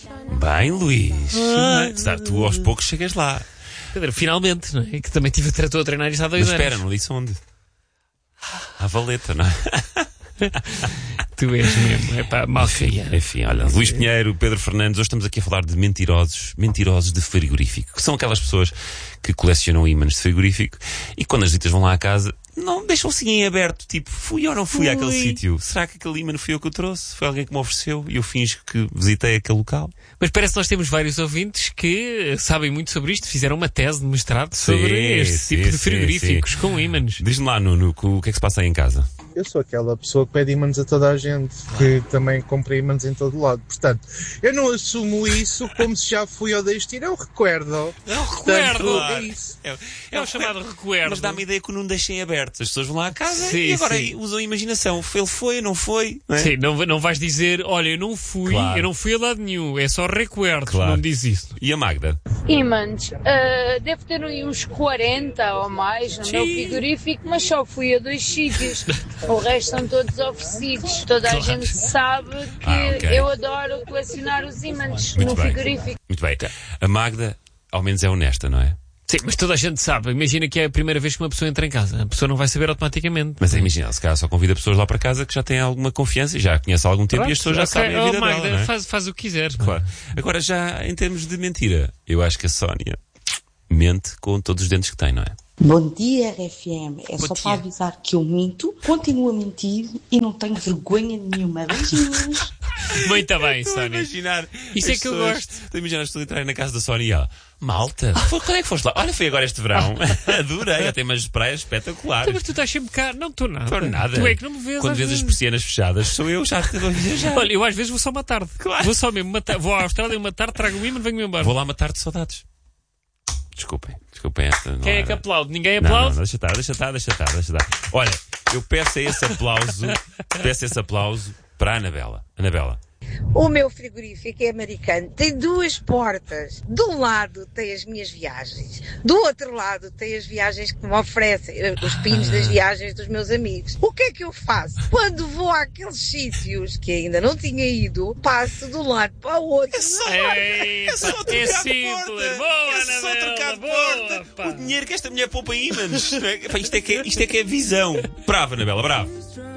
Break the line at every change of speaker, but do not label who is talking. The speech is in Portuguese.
Bem, Luís. Tu aos poucos chegas lá.
Pedro, finalmente, não é? Que também estou a treinar isso há 2
Mas
anos.
espera, não disse onde? À Valeta, não é?
Tu és mesmo, é pá, mal criado.
Enfim, olha, Luís Pinheiro, Pedro Fernandes, hoje estamos aqui a falar de mentirosos de frigorífico, que são aquelas pessoas que colecionam ímãs de frigorífico e quando as visitas vão lá à casa, não deixam-se em aberto, tipo, fui ou não fui àquele sítio? Será que aquele ímã não fui eu que o trouxe? Foi alguém que me ofereceu e eu finjo que visitei aquele local?
Mas parece que nós temos vários ouvintes que sabem muito sobre isto, fizeram uma tese de mestrado sobre este tipo de frigoríficos com ímãs.
Diz-me lá, Nuno, o que é que se passa aí em casa?
Eu sou aquela pessoa que pede ímãs a toda a gente, que também compra ímãs em todo lado. Portanto, eu não assumo isso como se já fui ao destino. Eu recuerdo.
É um recuerdo.
Portanto, é isso.
É o chamado recuerdo.
Mas dá-me a ideia que o Nuno deixa em aberto. As pessoas vão lá à casa
Sim,
e agora
sim.
usam a imaginação. Ele foi, não foi? Não é?
Sim, não vais dizer, olha, eu não fui a lado nenhum, é só recuerdos,
Claro.
não diz isso.
E a Magda?
Ímãs, deve ter aí uns 40 ou mais no meu frigorífico, mas só fui a 2 sítios. O resto são todos oferecidos. Toda a gente sabe que eu adoro colecionar os ímãs no frigorífico.
Muito bem. A Magda, ao menos, é honesta, não é?
Sim, mas toda a gente sabe. Imagina que é a primeira vez que uma pessoa entra em casa. A pessoa não vai saber automaticamente.
Mas imagina, se calhar só convida pessoas lá para casa que já têm alguma confiança e já a conhecem há algum tempo e as pessoas já sabem a vida
Magda,
dela, não é?
faz o que quiseres.
Claro. Agora, já em termos de mentira, eu acho que a Sónia mente com todos os dentes que tem, não é?
Bom dia, RFM. É
Bom
só
dia.
para avisar que eu minto, continuo a mentir e não tenho vergonha nenhuma. Beijinhos.
Muito bem,
Estou a
Sónia.
imaginar.
Isso é que eu gosto.
Estou a imaginar as pessoas entrarem na casa da Sónia e ela, malta, quando é que foste lá? Olha, foi agora este verão. Adorei, até umas praias espetaculares.
Mas tu estás sempre cá. Não estou nada.
Estou nada.
Tu é que não me vês.
Quando
às
vês as
vezes.
persianas fechadas, sou eu já te dou a viajar.
Olha, eu às vezes vou só uma tarde.
Claro.
Vou só mesmo uma tarde. Vou à Austrália uma tarde, trago o ímã e venho-me embora.
Vou lá matar de saudades. Desculpem esta. Não
Quem é
era.
que aplaude? Ninguém
Não,
aplaude?
deixa estar. Olha, eu peço esse aplauso para a Anabela. Anabela.
O meu frigorífico é americano, tem 2 portas. De um lado tem as minhas viagens, do outro lado tem as viagens que me oferecem, os pinos das viagens dos meus amigos. O que é que eu faço? Quando vou àqueles sítios que ainda não tinha ido, passo de um lado para o outro.
É só
trocar de
simples.
porta.
Boa,
É só
Anabela,
trocar de
boa,
porta.
pá.
O dinheiro que esta mulher poupa ímãs. Isto é que é visão. Bravo, Anabela, bravo.